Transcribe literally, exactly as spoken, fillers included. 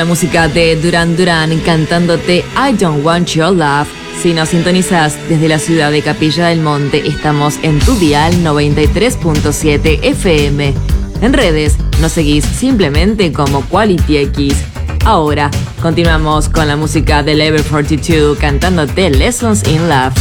La música de Duran Duran cantándote I Don't Want Your Love. Si nos sintonizas desde la ciudad de Capilla del Monte, estamos en tu dial noventa y tres punto siete F M. En redes nos seguís simplemente como Quality X. Ahora continuamos con la música de Level cuarenta y dos cantándote Lessons in Love.